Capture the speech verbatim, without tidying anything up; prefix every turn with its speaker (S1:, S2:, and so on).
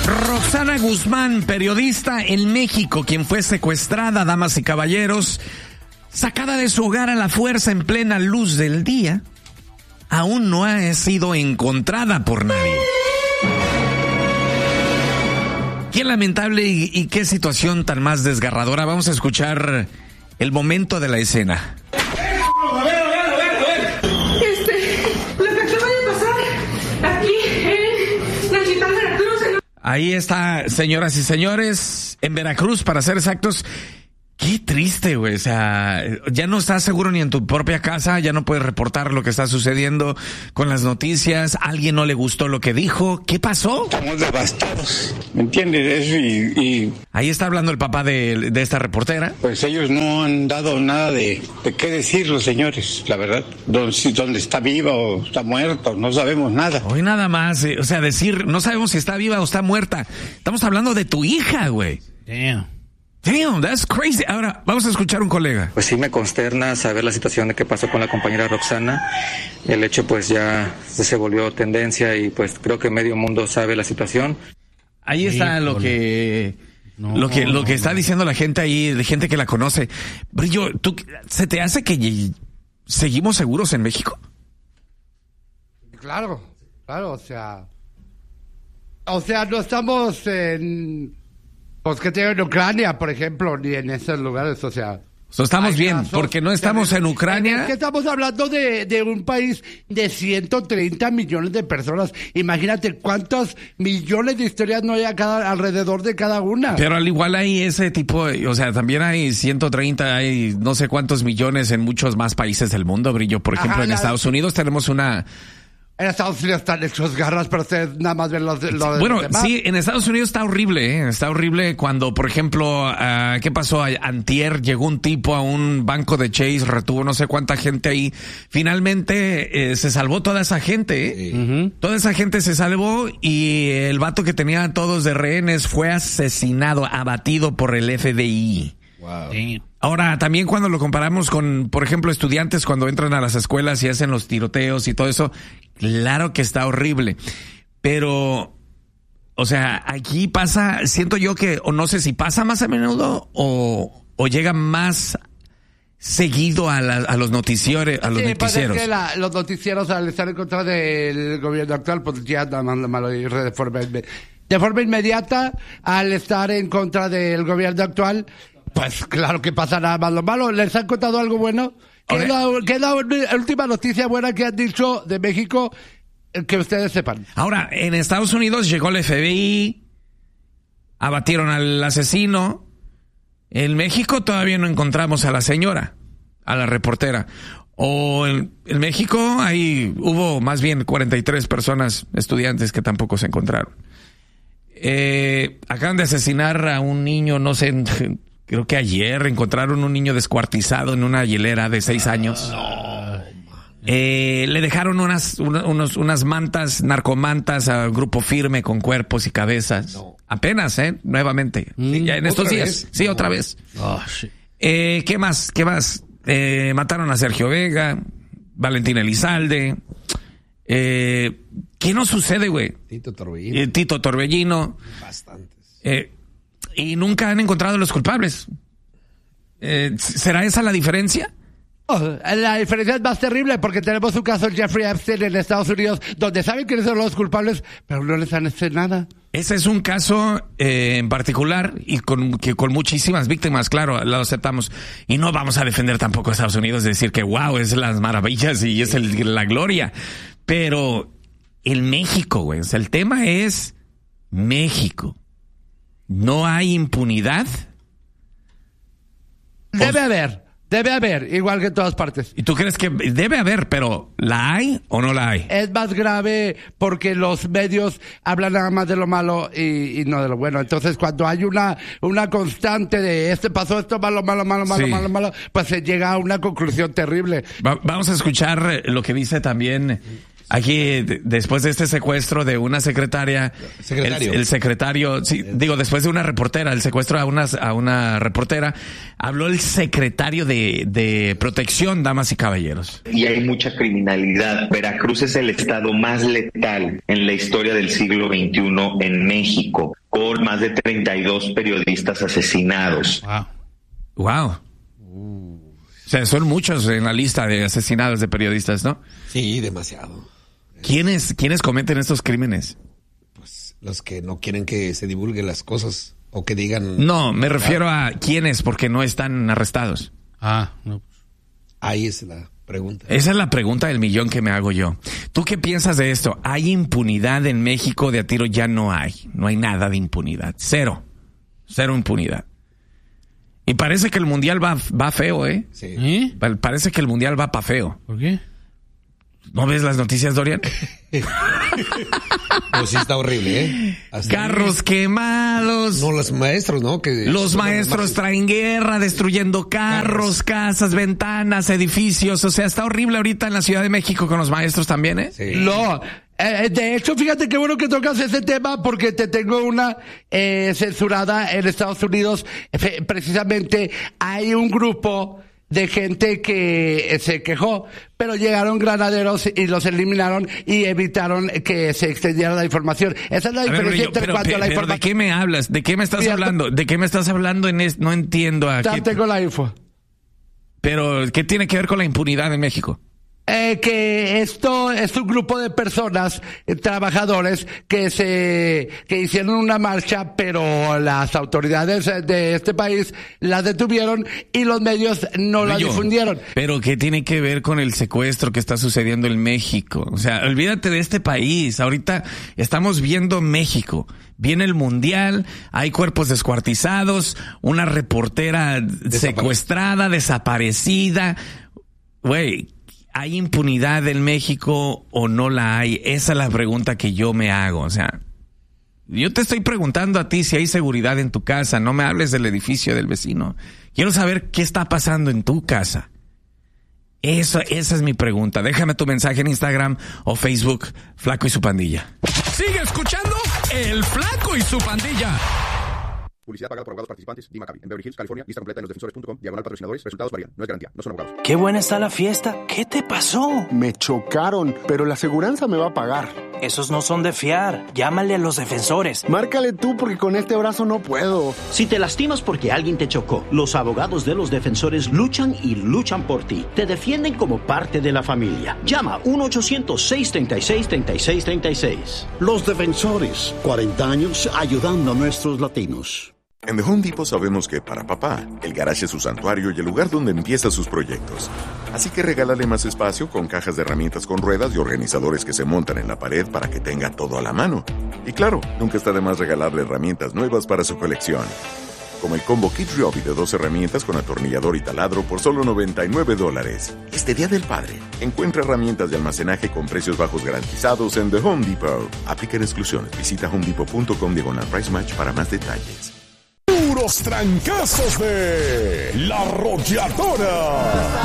S1: Roxana Guzmán, periodista en México, quien fue secuestrada, damas y caballeros, sacada de su hogar a la fuerza en plena luz del día, aún no ha sido encontrada por nadie. Qué lamentable y, y qué situación tan más desgarradora. Vamos a escuchar el momento de la escena.
S2: A ver, a ver, a ver, a ver. Este, lo que acaba de pasar aquí en la ciudad de Veracruz. En...
S1: Ahí está, señoras y señores, en Veracruz, para ser exactos. Qué triste, güey. O sea, ya no estás seguro ni en tu propia casa, ya no puedes reportar lo que está sucediendo con las noticias. ¿A alguien no le gustó lo que dijo? ¿Qué pasó?
S3: Estamos devastados, ¿me entiendes? Eso y, y...
S1: Ahí está hablando el papá de, de esta reportera.
S3: Pues ellos no han dado nada de, de qué decir los señores, la verdad. Dónde, dónde está viva o está muerta, no sabemos nada.
S1: Hoy nada más, eh, o sea, decir, no sabemos si está viva o está muerta. Estamos hablando de tu hija, güey.
S4: Damn.
S1: Damn, that's crazy. Ahora, vamos a escuchar un colega.
S5: Pues sí me consterna saber la situación de qué pasó con la compañera Roxana. El hecho pues ya se volvió tendencia y pues creo que medio mundo sabe la situación.
S1: Ahí está lo que, no, lo que lo que está diciendo la gente ahí, de gente que la conoce. Brillo, ¿tú, ¿se te hace que seguimos seguros en México?
S6: Claro, claro, o sea... O sea, no estamos en... Pues que tengo en Ucrania, por ejemplo, ni en esos lugares, o sea...
S1: So, estamos bien, porque no estamos en Ucrania.
S6: Es que estamos hablando de, de un país de ciento treinta millones de personas. Imagínate cuántos millones de historias no hay a cada, alrededor de cada una.
S1: Pero al igual hay ese tipo, o sea, también hay ciento treinta, hay no sé cuántos millones en muchos más países del mundo, Brillo. Por ejemplo, Ajá, en la... Estados Unidos tenemos una...
S6: En Estados Unidos están hechos garras, pero ustedes nada más ven los, los
S1: Bueno,
S6: demás.
S1: Sí, en Estados Unidos está horrible, ¿eh? Está horrible cuando, por ejemplo, uh, ¿qué pasó? Antier llegó un tipo a un banco de Chase, retuvo no sé cuánta gente ahí. Finalmente eh, se salvó toda esa gente, ¿eh? Uh-huh. Toda esa gente se salvó y el vato que tenía a todos de rehenes fue asesinado, abatido por el F B I. Wow. Sí. Ahora, también cuando lo comparamos con, por ejemplo, estudiantes cuando entran a las escuelas y hacen los tiroteos y todo eso, claro que está horrible. Pero, o sea, aquí pasa, siento yo que, o no sé si pasa más a menudo o, o llega más seguido a, la, a los noticieros. A los
S6: sí,
S1: noticieros.
S6: Es que la, los noticieros al estar en contra del gobierno actual, pues ya nada más malo de forma, de forma inmediata, al estar en contra del gobierno actual, pues claro que pasa nada más lo malo. ¿Les han contado algo bueno? ¿Qué es, la, ¿Qué es la última noticia buena que han dicho de México que ustedes sepan?
S1: Ahora, en Estados Unidos llegó el F B I, abatieron al asesino. En México todavía no encontramos a la señora, a la reportera. O en, en México ahí hubo más bien cuarenta y tres personas, estudiantes, que tampoco se encontraron. Eh, acaban de asesinar a un niño, no sé... Creo que ayer encontraron un niño descuartizado en una hielera de seis años. No, eh, le dejaron unas, una, unos, unas mantas, narcomantas a Grupo Firme con cuerpos y cabezas. No. Apenas, ¿eh? Nuevamente. Mm, ya en estos días. Vez? Sí, no. otra vez. Oh, eh, ¿Qué más? ¿Qué más? Eh, mataron a Sergio Vega, Valentín Elizalde. Eh, ¿Qué no sucede, güey?
S4: Tito Torbellino.
S1: Eh, Tito Torbellino.
S4: Bastantes.
S1: Eh, Y nunca han encontrado a los culpables. Eh, ¿Será esa la diferencia?
S6: Oh, la diferencia es más terrible porque tenemos un caso de Jeffrey Epstein en Estados Unidos donde saben quiénes son los culpables, pero no les han hecho nada.
S1: Ese es un caso eh, en particular y con, que con muchísimas víctimas, claro, lo aceptamos. Y no vamos a defender tampoco a Estados Unidos, decir que wow, es las maravillas y es el, la gloria. Pero en México, güey, o sea, el tema es México. ¿No hay impunidad?
S6: Debe haber, debe haber, igual que en todas partes.
S1: ¿Y tú crees que debe haber, pero ¿la hay o no la hay?
S6: Es más grave porque los medios hablan nada más de lo malo y, y no de lo bueno. Entonces, cuando hay una una constante de este pasó esto malo, malo, malo, malo, sí. malo, malo, pues se llega a una conclusión terrible.
S1: Va, vamos a escuchar lo que dice también Aquí, d- después de este secuestro de una secretaria,
S4: Secretario.
S1: El, el secretario, sí, digo, después de una reportera, el secuestro a una, a una reportera, habló el secretario de, de protección, damas y caballeros.
S7: Y hay mucha criminalidad. Veracruz es el estado más letal en la historia del siglo veintiuno en México, con más de treinta y dos periodistas asesinados.
S8: Wow.
S1: Wow. O sea, son muchos en la lista de asesinados de periodistas, ¿no?
S4: Sí, demasiado.
S1: ¿Quiénes, ¿quiénes cometen estos crímenes?
S4: Pues los que no quieren que se divulguen las cosas o que digan...
S1: No, me refiero a quiénes porque no están arrestados.
S8: Ah, no.
S4: Ahí es la pregunta.
S1: Esa es la pregunta del millón que me hago yo. ¿Tú qué piensas de esto? ¿Hay impunidad en México? De a tiro ya no hay. No hay nada de impunidad. Cero. Cero impunidad. Y parece que el mundial va, va feo, ¿eh?
S4: Sí.
S8: ¿Eh?
S1: Pa- Parece que el mundial va pa' feo.
S8: ¿Por qué?
S1: ¿No ves las noticias, Dorian?
S4: Pues sí está horrible, ¿eh? Hasta-
S1: Carros quemados.
S4: No, los maestros, ¿no? Que
S1: Los
S4: son
S1: maestros
S4: más-
S1: traen guerra, destruyendo carros, casas, ventanas, edificios. O sea, está horrible ahorita en la Ciudad de México con los maestros también, ¿eh?
S4: Sí.
S6: No, eh, de hecho, fíjate qué bueno que tocas ese tema porque te tengo una eh, censurada en Estados Unidos. Fe- Precisamente hay un grupo de gente que eh, se quejó, pero llegaron granaderos y los eliminaron y evitaron que se extendiera la información. Esa es la
S1: A ver,
S6: diferencia
S1: yo-
S6: entre
S1: pero,
S6: cuanto a
S1: pero,
S6: la
S1: pero ¿de
S6: información.
S1: qué me hablas? ¿De qué me estás
S6: Fíjate.
S1: hablando? ¿De qué me estás hablando en es- No entiendo a
S6: Ya
S1: qué.
S6: tengo la info.
S1: Pero, ¿qué tiene que ver con la impunidad en México?
S6: Eh, que esto es un grupo de personas, eh, trabajadores, que se, que hicieron una marcha, pero las autoridades eh, de este país las detuvieron y los medios no la
S1: Yo,
S6: difundieron.
S1: Pero ¿qué tiene que ver con el secuestro que está sucediendo en México? O sea, olvídate de este país. Ahorita estamos viendo México. Viene el mundial, hay cuerpos descuartizados, una reportera secuestrada, desaparecida. Güey, ¿hay impunidad en México o no la hay? Esa es la pregunta que yo me hago. O sea, yo te estoy preguntando a ti si hay seguridad en tu casa. No me hables del edificio del vecino. Quiero saber qué está pasando en tu casa. Eso, esa es mi pregunta. Déjame tu mensaje en Instagram o Facebook, Flaco y su Pandilla.
S9: Sigue escuchando El Flaco y su Pandilla.
S10: Publicidad pagada por abogados participantes. D. Maccabi. En Beverly Hills, California. Lista completa en los defensores punto com. Diagonal patrocinadores. Resultados varían. No es garantía. No son abogados.
S11: Qué buena está la fiesta. ¿Qué te pasó?
S12: Me chocaron, pero la aseguranza me va a pagar.
S11: Esos no son de fiar. Llámale a los defensores.
S12: Márcale tú porque con este brazo no puedo.
S13: Si te lastimas porque alguien te chocó, los abogados de los defensores luchan y luchan por ti. Te defienden como parte de la familia. Llama uno ochocientos, seis treinta y seis, treinta y seis treinta y seis.
S14: Los defensores, cuarenta años ayudando a nuestros latinos.
S15: En The Home Depot sabemos que para papá, el garage es su santuario y el lugar donde empieza sus proyectos. Así que regálale más espacio con cajas de herramientas con ruedas y organizadores que se montan en la pared para que tenga todo a la mano. Y claro, nunca está de más regalarle herramientas nuevas para su colección. Como el combo Kid Ryobi de dos herramientas con atornillador y taladro por solo noventa y nueve dólares. Este Día del Padre, encuentra herramientas de almacenaje con precios bajos garantizados en The Home Depot. Aplican exclusiones. Visita homedepot punto com diagonal price match para más detalles.
S9: Puros trancazos de La Arrolladora.